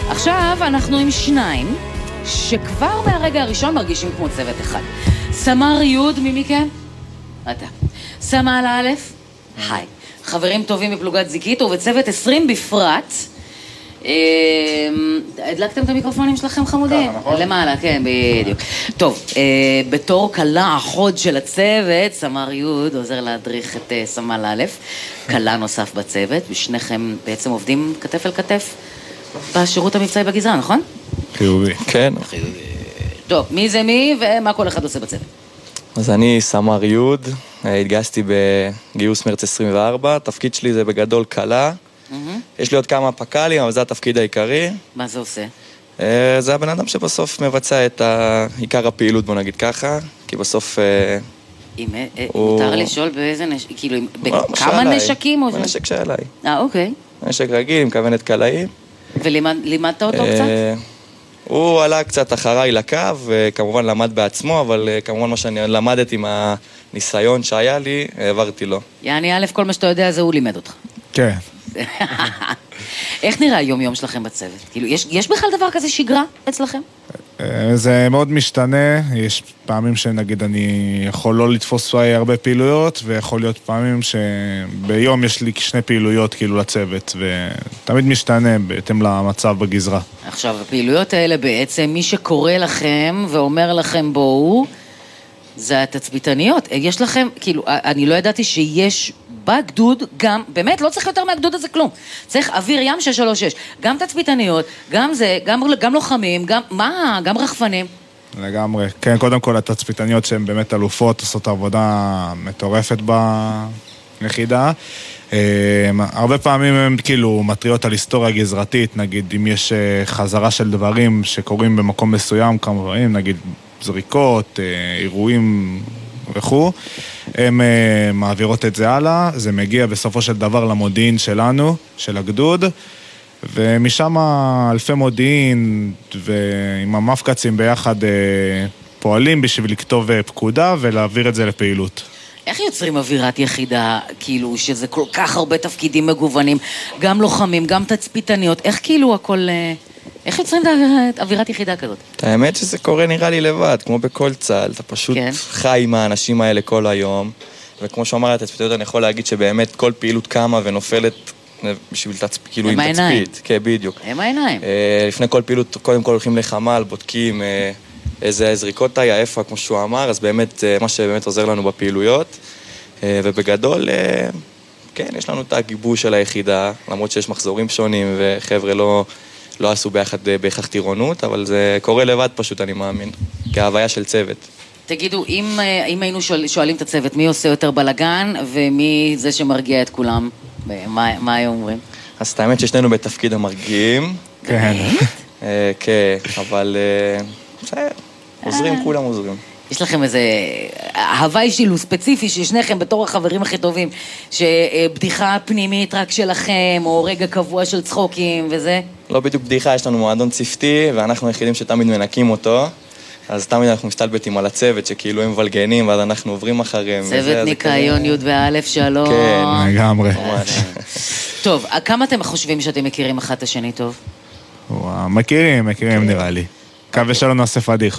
עכשיו אנחנו עם שניים שכבר מהרגע הראשון מרגישים כמו צוות אחד. סמ"ר י' מי מכם? אתה. סמ"ל א', היי. חברים טובים בפלוגת זיקית ובצוות 20 בפרט. הדלקתם את המיקרופונים שלכם חמודים? נכון. למעלה, כן, בדיוק. טוב, בתור קלה החוד של הצוות, סמ"ר י' עוזר להדריך את סמ"ל א', קלה נוסף בצוות, ושניכם בעצם עובדים כתף אל כתף בשירות המבצעי בגזרה, נכון? חיובי. כן. חיובי. טוב, מי זה מי ומה כל אחד עושה בצוות? אז אני סמ"ר י', התגייסתי בגיוס מרץ 24, התפקיד שלי זה בגדול קלה. יש לי עוד כמה פקלים, אבל זה התפקיד העיקרי. מה זה עושה? זה הבן אדם שבסוף מבצע את עיקר הפעילות, בוא נגיד ככה, כי בסוף... מותר לשאול באיזה נשק, כאילו, בכמה נשקים? בנשק שעליי. אוקיי. נשק רגיל, מכוונת קלעים. ולימדת אותו קצת? הוא עלה קצת אחריי לקו, וכמובן למד בעצמו, אבל כמובן מה שאני למדתי עם הניסיון שהיה לי, העברתי לו. יעני א', כל מה שאתה יודע זה הוא לימד אותך. כן. איך נראה היום-יום שלכם בצוות? כאילו, יש בכלל דבר כזה שגרה אצלכם? זה מאוד משתנה, יש פעמים שנגיד אני יכול לא לתפוס הרבה פעילויות, ויכול להיות פעמים שביום יש לי 2 פעילויות כאילו לצוות, ותמיד משתנה בהתאם למצב בגזרה. עכשיו, הפעילויות האלה בעצם, מי שקורא לכם ואומר לכם בואו, זה התצפיתניות. יש לכם, כאילו, אני לא ידעתי שיש בגדוד גם, באמת, לא צריך יותר מהגדוד הזה כלום. צריך אוויר ים 636, גם תצפיתניות, גם זה, גם לוחמים, גם רחפנים. לגמרי. כן, קודם כל התצפיתניות שהן באמת אלופות, עושות עבודה מטורפת ביחידה. הרבה פעמים הן כאילו מטריות על היסטוריה גזרתית, נגיד אם יש חזרה של דברים שקורים במקום מסוים, כמה דברים, נגיד זריקות, אירועים וכו', הן מעבירות את זה הלאה, זה מגיע בסופו של דבר למודיעין שלנו, של הגדוד, ומשם אלפי מודיעין ועם המפקצים ביחד פועלים בשביל לכתוב פקודה ולהעביר את זה לפעילות. איך יוצרים אווירת יחידה, כאילו, שזה כל כך הרבה תפקידים מגוונים, גם לוחמים, גם תצפיתניות, איך כאילו הכל... איך יוצרים את אווירת יחידה כזאת? האמת שזה קורה נראה לי לבד, כמו בכל צה"ל, אתה פשוט חי עם האנשים האלה כל היום, וכמו שאמרת, התצפיתניות אני יכול להגיד שבאמת כל פעילות קמה ונופלת בשביל כאילו עם תצפית. כן, בדיוק. הם העיניים. לפני כל פעילות, קודם כל הולכים לחמ"ל, בודקים איזה זריקות היה, איפה, כמו שהוא אמר, אז באמת, מה שבאמת עוזר לנו בפעילויות, ובגדול, כן, יש לנו את הגיבוש של היחידה, למרות שיש מחזורים שונים, וחבר'ה לא עשו ביחד בהכרח טירונות, אבל זה קורה לבד פשוט, אני מאמין, כהוויה של צוות. תגידו, אם היינו שואלים את הצוות, מי עושה יותר בלגן, ומי זה שמרגיע את כולם, מה היו אומרים? אז האמת ששנינו בתפקיד המרגיעים. כן. כן, אבל עוזרים, כולם עוזרים. יש לכם איזה הוואי שילו ספציפי ששניכם בתור החברים הכי טובים, שבדיחה פנימית רק שלכם, או רגע קבוע של צחוקים וזה? לא בדיוק בדיחה, יש לנו מועדון צפתי, ואנחנו היחידים שתמיד מנקים אותו, אז תמיד אנחנו מסתלבטים על הצוות, שכאילו הם מבלגנים, ואז אנחנו עוברים אחריהם. צוות ניקיון י' וא' שלום. כן, לגמרי. טוב, כמה אתם חושבים שאתם מכירים אחד את השני טוב? מכירים נראה לי. קווה שלא נעשה פדיחה.